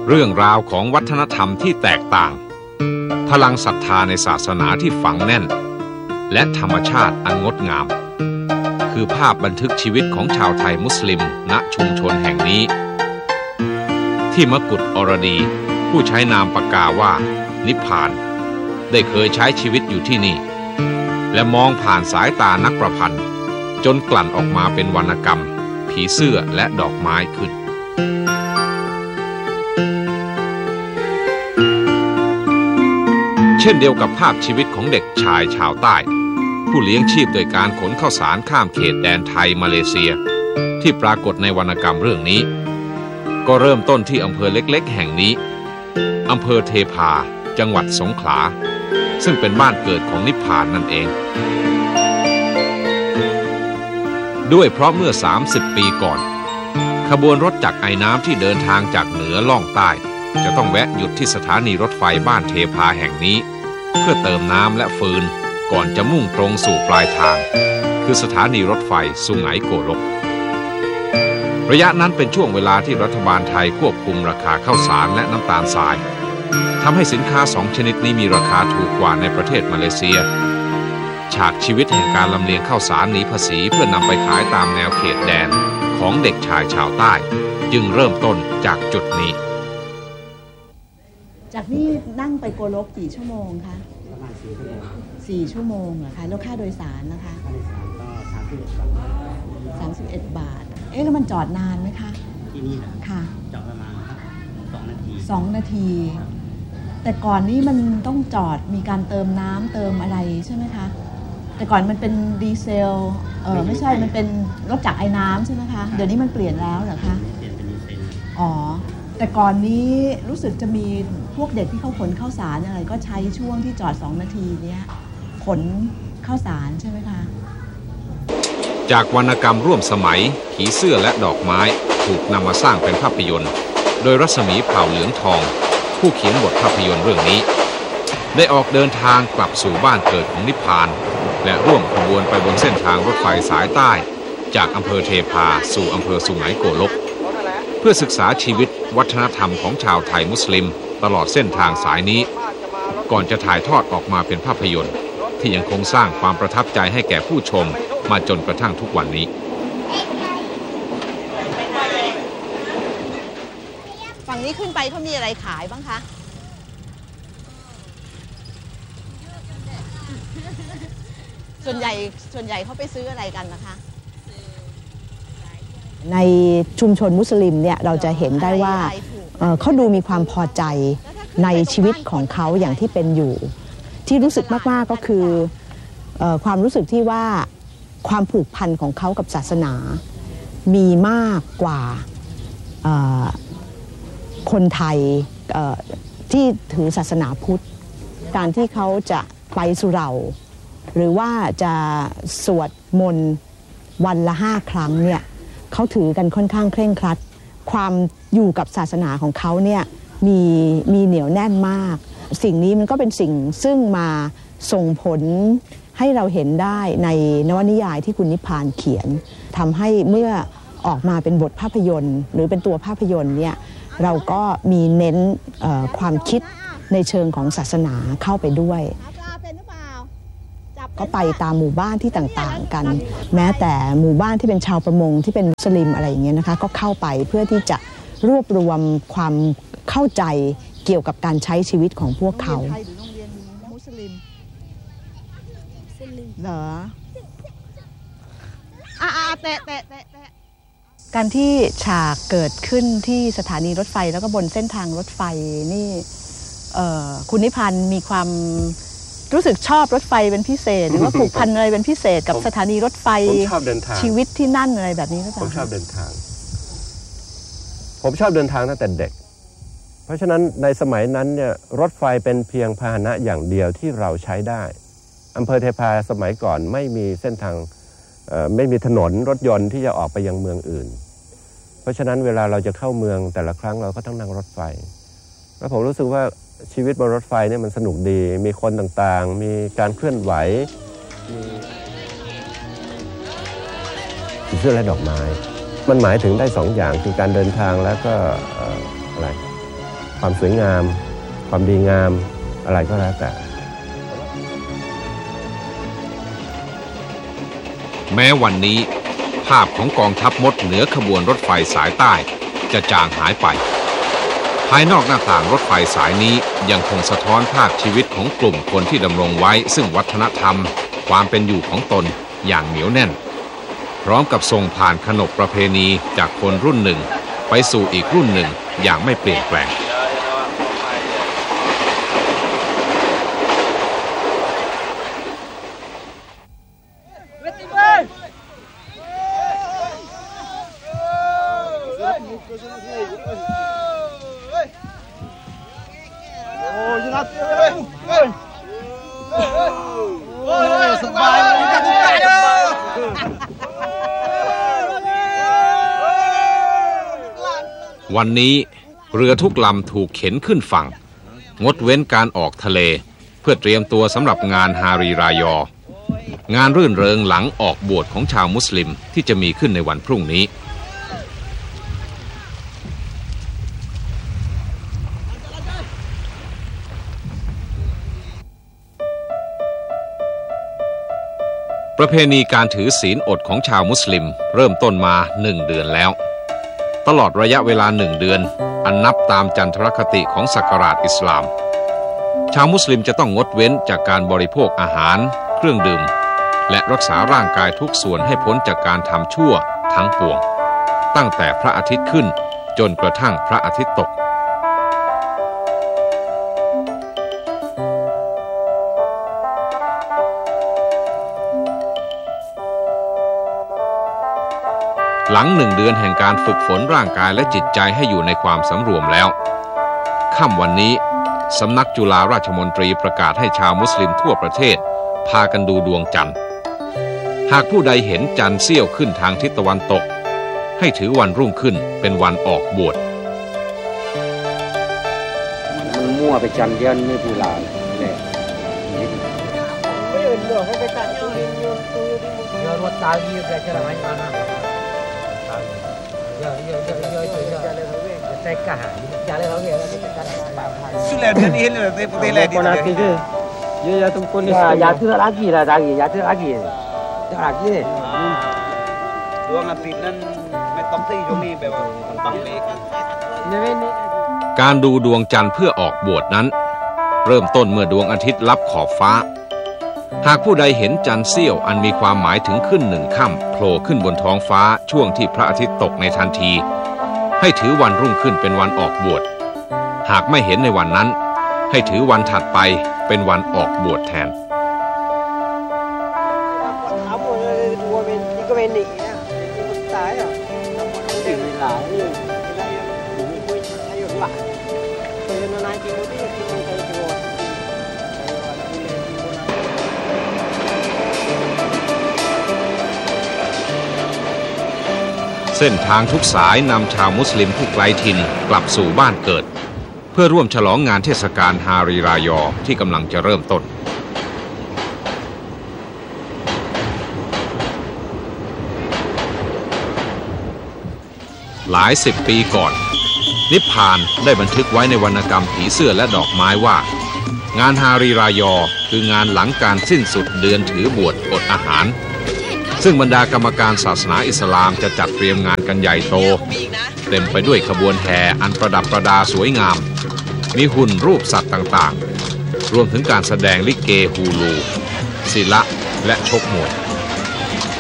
เรื่องราวของวัฒนธรรมที่แตกต่างพลังศรัทธาในศาสนาที่ฝังแน่นและธรรมชาติอันงดงามคือภาพบันทึกชีวิตของชาวไทยมุสลิมณชุมชนแห่งนี้ที่มกุฎอรดีผู้ใช้นามปากกาว่านิพพานได้เคยใช้ชีวิตอยู่ที่นี่และมองผ่านสายตานักประพันธ์จนกลั่นออกมาเป็นวรรณกรรมผีเสื้อและดอกไม้ขึ้นเช่นเดียวกับภาพชีวิตของเด็กชายชาวใต้ผู้เลี้ยงชีพโดยการขนข้าวสารข้ามเขตแดนไทยมาเลเซียที่ปรากฏในวรรณกรรมเรื่องนี้ก็เริ่มต้นที่อำเภอเล็กๆแห่งนี้อำเภอเทพาจังหวัดสงขลาซึ่งเป็นบ้านเกิดของนิพพานนั่นเองด้วยเพราะเมื่อ30 ปีก่อนขบวนรถจักรไอน้ำที่เดินทางจากเหนือล่องใต้จะต้องแวะหยุดที่สถานีรถไฟบ้านเทพาแห่งนี้เพื่อเติมน้ำและฟืนก่อนจะมุ่งตรงสู่ปลายทางคือสถานีรถไฟสุไหงโกลกระยะนั้นเป็นช่วงเวลาที่รัฐบาลไทยควบคุมราคาข้าวสารและน้ำตาลทรายทำให้สินค้า2 ชนิดนี้มีราคาถูกกว่าในประเทศมาเลเซียฉากชีวิตแห่งการลำเลียงข้าวสารหนีภาษีเพื่อนำไปขายตามแนวเขตแดนของเด็กชายชาวใต้จึงเริ่มต้นจากจุดนี้จากนี่นั่งไปโกลกกี่ชั่วโมงคะประมาณ4 ชั่วโมง 4 ชั่วโมงเหรอคะแล้วค่าโดยสารนะคะค่าโดยสารก็ 31 บาทแล้วมันจอดนานไหมคะที่นี่นะค่ะจอดประมาณ2 นาที 2 นาทีแต่ก่อนนี้มันต้องจอดมีการเติมน้ำเติมอะไรใช่ไหมคะแต่ก่อนมันเป็นดีเซลไม่ใช่มันเป็นรถจักรไอ้น้ำใช่ไหมคะเดี๋ยวนี้มันเปลี่ยนแล้วเหรอคะเปลี่ยนเป็นดีเซลอ๋อแต่ก่อนนี้รู้สึกจะมีพวกเด็กที่เขาขนข้าวสารอะไรก็ใช้ช่วงที่จอด2 นาทีเนี้ยขนข้าวสารใช่ไหมคะจากวรรณกรรมร่วมสมัยผีเสื้อและดอกไม้ถูกนำมาสร้างเป็นภาพยนตร์โดยรัศมีเผ่าเหลืองทองผู้เขียนบทภาพยนตร์เรื่องนี้ได้ออกเดินทางกลับสู่บ้านเกิดของนิพพานและร่วมขบวนไปบนเส้นทางรถไฟสายใต้จากอำเภอเทพาสู่อำเภอสุไหงโกลกเพื่อศึกษาชีวิตวัฒนธรรมของชาวไทยมุสลิมตลอดเส้นทางสายนี้ก่อนจะถ่ายทอดออกมาเป็นภาพยนตร์ที่ยังคงสร้างความประทับใจให้แก่ผู้ชมมาจนกระทั่งทุกวันนี้ฝั่งนี้ขึ้นไปเขามีอะไรขายบ้างคะส่วนใหญ่เขาไปซื้ออะไรกันนะคะในชุมชนมุสลิมเนี่ยเราจะเห็นได้ว่าเขาดูมีความพอใจในชีวิตของเขาอย่างที่เป็นอยู่ที่รู้สึกมากๆก็คือความรู้สึกที่ว่าความผูกพันของเขากับศาสนามีมากกว่าคนไทยที่ถือศาสนาพุทธการที่เขาจะไปสุเหร่าหรือว่าจะสวดมนต์วันละ5 ครั้งเนี่ยเขาถือกันค่อนข้างเคร่งครัดความอยู่กับศาสนาของเขาเนี่ยมีเหนียวแน่นมากสิ่งนี้มันก็เป็นสิ่งซึ่งมาส่งผลให้เราเห็นได้ในนวนิยายที่คุณนิพพานเขียนทำให้เมื่อออกมาเป็นบทภาพยนตร์หรือเป็นตัวภาพยนตร์เนี่ยเราก็มีเน้นความคิดในเชิงของศาสนาเข้าไปด้วยก็ไปตามหมู่บ้านที่ต่างๆกันแม้แต่หมู่บ้านที่เป็นชาวประมงที่เป็นมุสลิมอะไรอย่างเงี้ยนะคะก็เข้าไปเพื่อที่จะรวบรวมความเข้าใจเกี่ยวกับการใช้ชีวิตของพวกเขาเหรอเตะการที่ฉากเกิดขึ้นที่สถานีรถไฟแล้วก็บนเส้นทางรถไฟนี่คุณนิพพานมีความรู้สึกชอบรถไฟเป็นพิเศษหรือว่าผูกพันอะไรเป็นพิเศษกับสถานีรถไฟผมชอบเดินทางชีวิตที่นั่นอะไรแบบนี้หรือเปล่าผมชอบเดินทางตั้งแต่เด็กเพราะฉะนั้นในสมัยนั้นเนี่ยรถไฟเป็นเพียงพาหนะอย่างเดียวที่เราใช้ได้อำเภอเทพาสมัยก่อนไม่มีเส้นทางไม่มีถนนรถยนต์ที่จะออกไปยังเมืองอื่นเพราะฉะนั้นเวลาเราจะเข้าเมืองแต่ละครั้งเราก็ต้องนั่งรถไฟแล้วผมรู้สึกว่าชีวิตบนรถไฟเนี่ยมันสนุกดีมีคนต่างๆมีการเคลื่อนไหวมีเสื้อและดอกไม้มันหมายถึงได้2 อย่างคือการเดินทางแล้วก็อะไรความสวยงาม ความดีงามอะไรก็แล้วแต่แม้วันนี้ภาพของกองทัพมดเหนือขบวนรถไฟสายใต้จะจางหายไปภายนอกหน้าต่างรถไฟสายนี้ยังคงสะท้อนภาพชีวิตของกลุ่มคนที่ดำรงไว้ซึ่งวัฒนธรรมความเป็นอยู่ของตนอย่างเหนียวแน่นพร้อมกับส่งผ่านขนบประเพณีจากคนรุ่นหนึ่งไปสู่อีกรุ่นหนึ่งอย่างไม่เปลี่ยนแปลงวันนี้เรือทุกลำถูกเข็นขึ้นฝั่งงดเว้นการออกทะเลเพื่อเตรียมตัวสำหรับงานฮารีรายองานรื่นเริงหลังออกบวชของชาวมุสลิมที่จะมีขึ้นในวันพรุ่งนี้ประเพณีการถือศีลอดของชาวมุสลิมเริ่มต้นมา1 เดือนแล้วตลอดระยะเวลา1 เดือนอันนับตามจันทรคติของศักราชอิสลามชาวมุสลิมจะต้องงดเว้นจากการบริโภคอาหารเครื่องดื่มและรักษาร่างกายทุกส่วนให้พ้นจากการทำชั่วทั้งปวงตั้งแต่พระอาทิตย์ขึ้นจนกระทั่งพระอาทิตย์ตกหลัง1 เดือนแห่งการฝึกฝนร่างกายและจิตใจให้อยู่ในความสำรวมแล้วค่ำวันนี้สำนักจุฬาราชมนตรีประกาศให้ชาวมุสลิมทั่วประเทศพากันดูดวงจันทร์หากผู้ใดเห็นจันทร์เสี้ยวขึ้นทางทิศตะวันตกให้ถือวันรุ่งขึ้นเป็นวันออกบวชมันมั่วไปจันเดียวไม่ผู้หลานเนี่ย sudah jadi ini putih lagi. Ya tumpun ni. Ya tu lagi lah lagi. Ya tu lagi. Ya lagi. Dua ngatinan metongที่ตรงนี้แบบมันบังเมฆการดูดวงจันทร์เพื่อออกบวชนั้นเริ่มต้นเมื่อดวงอาทิตย์ลับขอบฟ้าหากผู้ใดเห็นจันทร์เสี้ยวอันมีความหมายถึงขึ้น1 ค่ำโผล่ขึ้นบนท้องฟ้าช่วงที่พระอาทิตย์ตกในทันทีให้ถือวันรุ่งขึ้นเป็นวันออกบวชหากไม่เห็นในวันนั้นให้ถือวันถัดไปเป็นวันออกบวชแทนเส้นทางทุกสายนำชาวมุสลิมผู้ไกลถิ่นกลับสู่บ้านเกิดเพื่อร่วมฉลองงานเทศกาลฮารีรายอที่กำลังจะเริ่มต้นหลาย10 ปีก่อนนิพพานได้บันทึกไว้ในวรรณกรรมผีเสื้อและดอกไม้ว่างานฮารีรายอคืองานหลังการสิ้นสุดเดือนถือบวชอดอาหารซึ่งบรรดากรรมการศาสนาอิสลามจะจัดเตรียมงานกันใหญ่โตเต็มไปด้วยขบวนแห่อันประดับประดาสวยงามมีหุ่นรูปสัตว์ต่างๆรวมถึงการแสดงลิเกฮูลูศิละและชกมวย